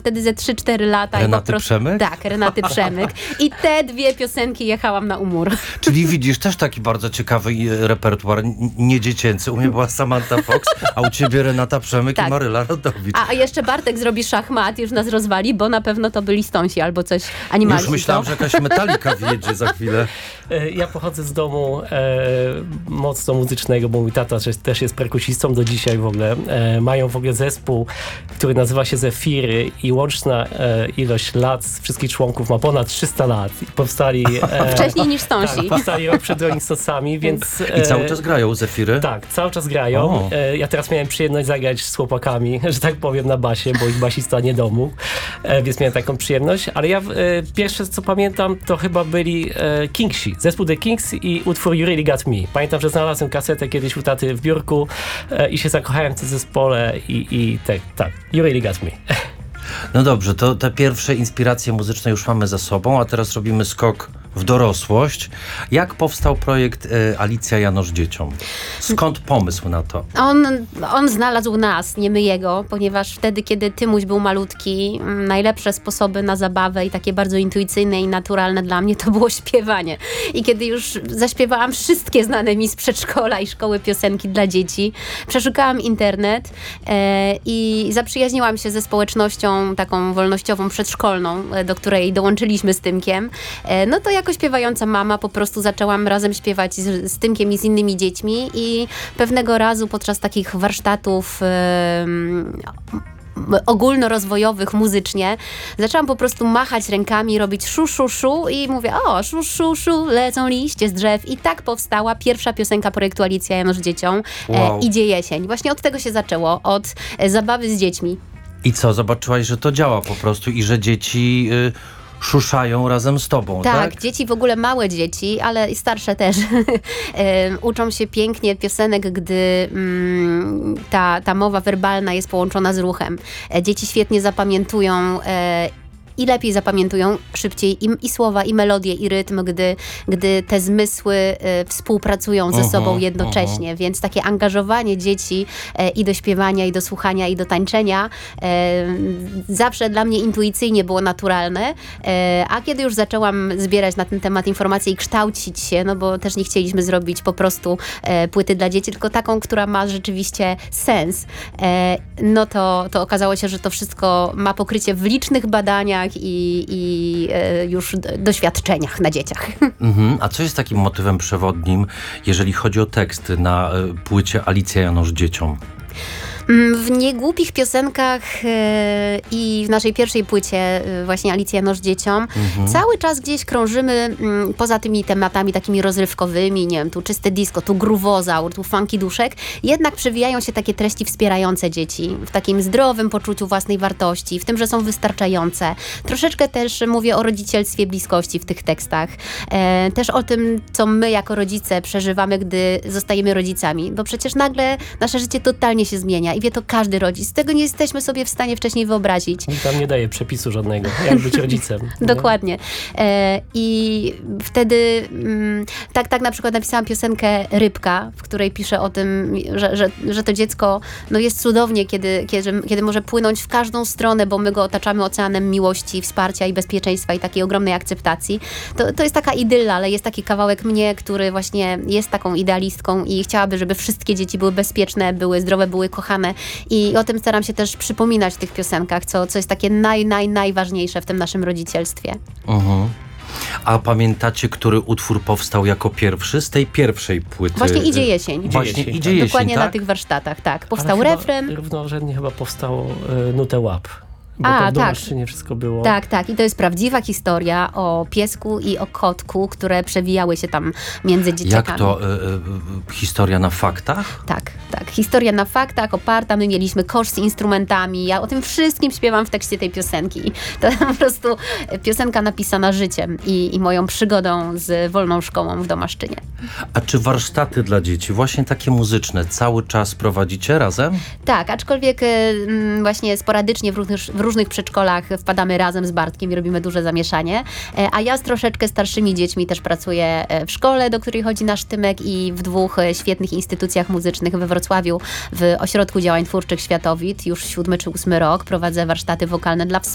wtedy ze 3-4 lata. Renaty Przemyk? Tak, Renaty Przemyk. I te 2 piosenki jechałam na umór. Czyli widzisz, też taki bardzo ciekawy repertuar, nie dziecięcy. U mnie była Samantha Fox, a u ciebie Renata Przemyk i Maryla Rodowicz. A jeszcze Bartek zrobi szachmat, już nas rozwali, bo na pewno to byli Stonsi albo coś animalnego. Już myślałam, że jakaś Metallica wjedzie za chwilę. Ja pochodzę z domu mocno muzycznego, bo mój tata też jest perkusistą do dzisiaj w ogóle. Mają w ogóle zespół, który nazywa się Zefiry i łączna ilość lat z wszystkich członków ma ponad 300 lat. I powstali... Wcześniej niż Stonsi. Tak, powstali rok przed Rolling Stonesami, więc... I cały czas grają Zefiry? Tak, cały czas grają. Ja teraz miałem przyjemność zagrać z chłopakami, że tak powiem, na basie, bo ich basista nie domu, więc miałem taką przyjemność. Ale ja pierwsze, co pamiętam, to chyba byli Kingsi. Zespół The Kings i utwór You Really Got Me. Pamiętam, że znalazłem kasetę kiedyś u taty w biurku i się zakochałem w tym zespole i tak, You Really Got Me. No dobrze, to te pierwsze inspiracje muzyczne już mamy za sobą, a teraz robimy skok w dorosłość. Jak powstał projekt Alicja Janosz Dzieciom? Skąd pomysł na to? On znalazł nas, nie my jego, ponieważ wtedy, kiedy Tymuś był malutki, najlepsze sposoby na zabawę i takie bardzo intuicyjne i naturalne dla mnie to było śpiewanie. I kiedy już zaśpiewałam wszystkie znane mi z przedszkola i szkoły piosenki dla dzieci, przeszukałam internet i zaprzyjaźniłam się ze społecznością taką wolnościową, przedszkolną, do której dołączyliśmy z Tymkiem. No to jako śpiewająca mama po prostu zaczęłam razem śpiewać z Tymkiem i z innymi dziećmi i pewnego razu podczas takich warsztatów ogólnorozwojowych muzycznie zaczęłam po prostu machać rękami, robić szu, szu, szu i mówię, o, szu, szu, szu, lecą liście z drzew i tak powstała pierwsza piosenka projektu Alicja Janosz Dzieciom. Idzie jesień. Właśnie od tego się zaczęło, od zabawy z dziećmi. I co, zobaczyłaś, że to działa po prostu i że dzieci szuszają razem z tobą, tak? Tak, dzieci, w ogóle małe dzieci, ale i starsze też, uczą się pięknie piosenek, gdy ta mowa werbalna jest połączona z ruchem. Dzieci świetnie zapamiętują i lepiej zapamiętują szybciej i słowa, i melodię, i rytm, gdy te zmysły współpracują ze sobą jednocześnie. Więc takie angażowanie dzieci i do śpiewania, i do słuchania, i do tańczenia zawsze dla mnie intuicyjnie było naturalne. A kiedy już zaczęłam zbierać na ten temat informacje i kształcić się, no bo też nie chcieliśmy zrobić po prostu płyty dla dzieci, tylko taką, która ma rzeczywiście sens, no to okazało się, że to wszystko ma pokrycie w licznych badaniach i już doświadczeniach na dzieciach. A co jest takim motywem przewodnim, jeżeli chodzi o teksty na płycie Alicja Janosz Dzieciom? W niegłupich piosenkach i w naszej pierwszej płycie właśnie Alicja Janosz Dzieciom cały czas gdzieś krążymy poza tymi tematami takimi rozrywkowymi, nie wiem, tu czysty disco, tu gruwozaur, tu funky duszek, jednak przewijają się takie treści wspierające dzieci w takim zdrowym poczuciu własnej wartości, w tym, że są wystarczające. Troszeczkę też mówię o rodzicielstwie, bliskości w tych tekstach. Też o tym, co my jako rodzice przeżywamy, gdy zostajemy rodzicami, bo przecież nagle nasze życie totalnie się zmienia i wie to każdy rodzic. Tego nie jesteśmy sobie w stanie wcześniej wyobrazić. Nikt tam nie daje przepisu żadnego, jak być rodzicem. Dokładnie. I wtedy tak na przykład napisałam piosenkę Rybka, w której piszę o tym, że to dziecko jest cudownie, kiedy może płynąć w każdą stronę, bo my go otaczamy oceanem miłości, wsparcia i bezpieczeństwa i takiej ogromnej akceptacji. To jest taka idylla, ale jest taki kawałek mnie, który właśnie jest taką idealistką i chciałaby, żeby wszystkie dzieci były bezpieczne, były zdrowe, były kochane. I o tym staram się też przypominać w tych piosenkach, co jest takie najważniejsze w tym naszym rodzicielstwie. A pamiętacie, który utwór powstał jako pierwszy z tej pierwszej płyty? Właśnie Idzie jesień. Idzie jesień, dokładnie tak? na tych warsztatach, tak. Powstał refren. Równorzędnie chyba powstało Nutę Łap. Bo to w Domaszczynie wszystko było. Tak. I to jest prawdziwa historia o piesku i o kotku, które przewijały się tam między dzieciakami. Jak to? Historia na faktach? Tak. Historia na faktach, oparta. My mieliśmy kosz z instrumentami. Ja o tym wszystkim śpiewam w tekście tej piosenki. To po prostu piosenka napisana życiem i moją przygodą z wolną szkołą w Domaszczynie. A czy warsztaty dla dzieci, właśnie takie muzyczne, cały czas prowadzicie razem? Tak, aczkolwiek właśnie sporadycznie w różnych przedszkolach wpadamy razem z Bartkiem i robimy duże zamieszanie, a ja z troszeczkę starszymi dziećmi też pracuję w szkole, do której chodzi nasz Tymek i w 2 świetnych instytucjach muzycznych we Wrocławiu, w Ośrodku Działań Twórczych Światowit, już 7. czy 8. rok prowadzę warsztaty wokalne dla